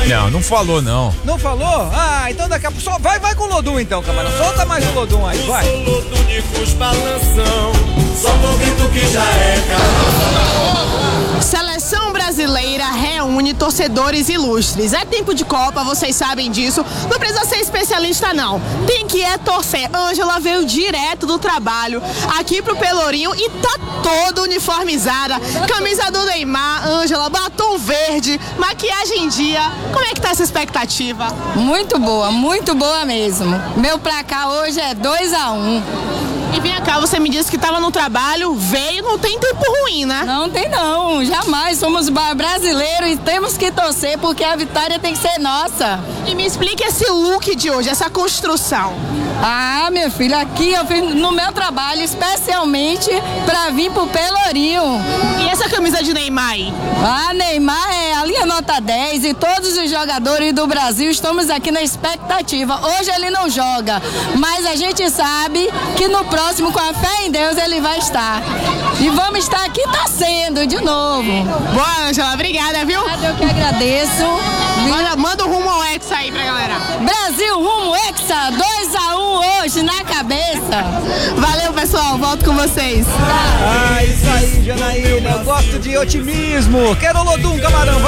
Não falou não. Não falou? Ah, então daqui a pouco. Só vai com o Lodum então, camarão. Solta mais o Lodum aí, vai. Sou Lodunicos balanção, solta o grito que já é Seleção brasileira reúne torcedores ilustres. É tempo de Copa, vocês sabem disso. Não precisa ser especialista, não. Tem que torcer. Ângela veio direto do trabalho aqui pro Pelourinho e tá toda uniformizada. Camisa do Neymar, Ângela, batom verde, maquiagem em dia. Como é que tá essa expectativa? Muito boa mesmo. Meu placar hoje é 2-1. E vem cá, você me disse que tava no trabalho, veio, não tem tempo ruim, né? Não tem não, jamais. Somos brasileiros e temos que torcer porque a vitória tem que ser nossa. E me explique esse look de hoje, essa construção. Ah, minha filha, aqui eu fiz no meu trabalho especialmente pra vir pro Pelourinho. E essa camisa de Neymar aí? Ah, Neymar é a linha nota 10 e todos os jogadores do Brasil estamos aqui na expectativa. Hoje ele não joga, mas a gente sabe que no próximo, com a fé em Deus, ele vai estar. E vamos estar aqui torcendo de novo. Boa, Ângela, obrigada, viu? Eu que agradeço. Manda o rumo ao Hexa aí pra galera. Brasil rumo Hexa, 2-1 hoje na cabeça. Valeu, pessoal, volto com vocês. Ah, isso aí, Janaína. Eu gosto de otimismo. Quero o Lodum, camarão.